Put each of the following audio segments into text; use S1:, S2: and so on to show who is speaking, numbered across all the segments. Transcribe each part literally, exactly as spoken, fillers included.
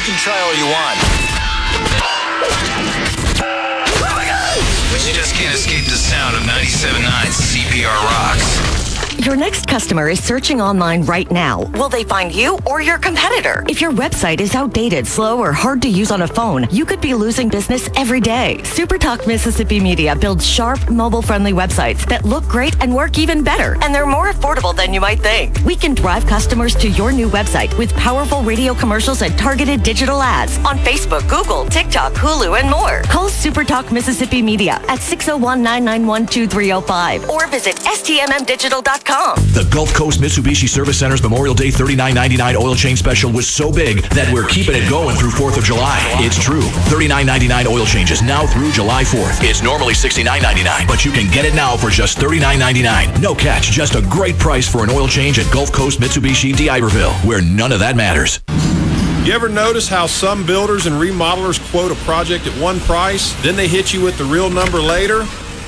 S1: can try all you want. But you just can't escape the sound of ninety-seven point nine C P R Rocks.
S2: Your next customer is searching online right now. Will they find you or your competitor? If your website is outdated, slow, or hard to use on a phone, you could be losing business every day. SuperTalk Mississippi Media builds sharp, mobile-friendly websites that look great and work even better, and they're more affordable than you might think. We can drive customers to your new website with powerful radio commercials and targeted digital ads on Facebook, Google, TikTok, Hulu, and more. Call SuperTalk Mississippi Media at six oh one, nine nine one, two three oh five or visit S T M M digital dot com.
S3: The Gulf Coast Mitsubishi Service Center's Memorial Day thirty-nine ninety-nine oil change special was so big that we're keeping it going through fourth of July. It's true. thirty-nine ninety-nine oil changes now through July fourth. It's normally sixty-nine ninety-nine, but you can get it now for just thirty-nine ninety-nine. No catch, just a great price for an oil change at Gulf Coast Mitsubishi d'Iberville, where none of that matters.
S4: You ever notice how some builders and remodelers quote a project at one price, then they hit you with the real number later?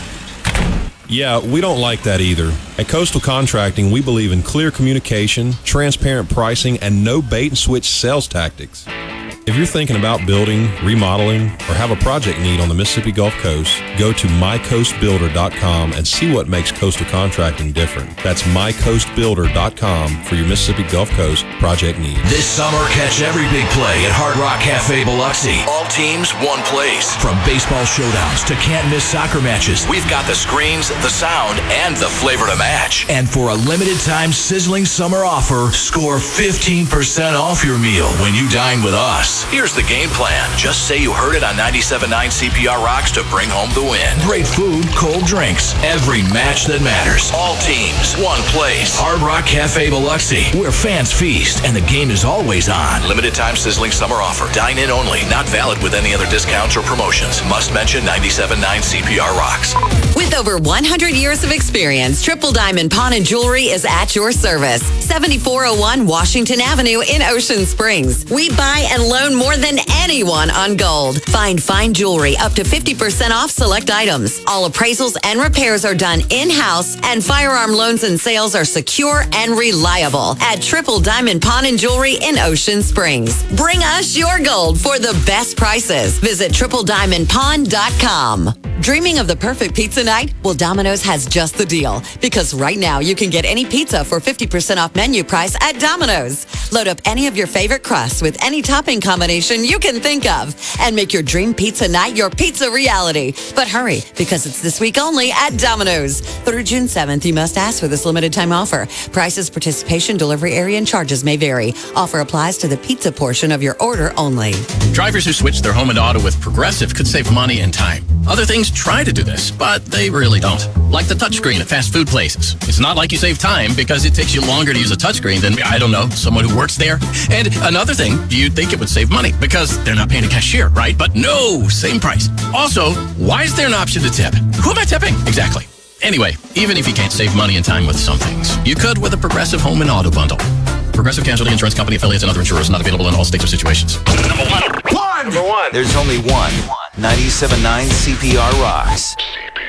S4: Yeah, we don't like that either. At Coastal Contracting, we believe in clear communication, transparent pricing, and no bait-and-switch sales tactics. If you're thinking about building, remodeling, or have a project need on the Mississippi Gulf Coast, go to my coast builder dot com and see what makes Coastal Contracting different. That's my coast builder dot com for your Mississippi Gulf Coast project needs.
S3: This summer, catch every big play at Hard Rock Cafe Biloxi. All teams, one place. From baseball showdowns to can't-miss soccer matches, we've got the screens, the sound, and the flavor to match. And for a limited-time sizzling summer offer, score fifteen percent off your meal when you dine with us. Here's the game plan. Just say you heard it on ninety-seven point nine C P R Rocks to bring home the win. Great food, cold drinks, every match that matters. All teams, one place. Hard Rock Cafe Biloxi, where fans feast and the game is always on. Limited time sizzling summer offer. Dine in only. Not valid with any other discounts or promotions. Must mention ninety-seven point nine C P R Rocks.
S5: With over one hundred years of experience, Triple Diamond Pawn and Jewelry is at your service. seventy-four oh one Washington Avenue in Ocean Springs. We buy and loan more than anyone on gold. Find fine jewelry up to fifty percent off select items. All appraisals and repairs are done in-house, and firearm loans and sales are secure and reliable at Triple Diamond Pawn and Jewelry in Ocean Springs. Bring us your gold for the best prices. Visit triple diamond pawn dot com. Dreaming of the perfect pizza night? Well, Domino's has just the deal. Because right now, you can get any pizza for fifty percent off menu price at Domino's. Load up any of your favorite crusts with any topping combination you can think of and make your dream pizza night your pizza reality. But hurry, because it's this week only at Domino's. Through June seventh, you must ask for this limited time offer. Prices, participation, delivery area, and charges may vary. Offer applies to the pizza portion of your order only.
S6: Drivers who switch their home and auto with Progressive could save money and time. Other things try to do this, but they really don't. Like the touchscreen at fast food places. It's not like you save time because it takes you longer to use a touchscreen than, I don't know, someone who works there. And another thing, you'd think it would save money because they're not paying a cashier, right? But no, same price. Also, why is there an option to tip? Who am I tipping? Exactly. Anyway, even if you can't save money and time with some things, you could with a Progressive Home and Auto Bundle. Progressive Casualty Insurance Company affiliates and other insurers not available in all states or situations.
S1: Number one. One. Number one. There's only one. ninety-seven point nine C P R Rocks.